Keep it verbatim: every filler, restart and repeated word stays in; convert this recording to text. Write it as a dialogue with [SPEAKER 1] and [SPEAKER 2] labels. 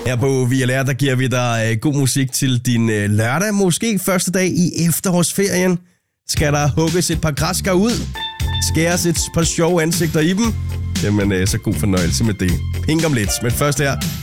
[SPEAKER 1] Her på V L R, der giver vi dig god musik til din lørdag. Måske første dag i efterårsferien. Skal der hugges et par græskar ud? Skæres et par sjove ansigter i dem? Jamen, så god fornøjelse med det. Pink om lidt. Men først her,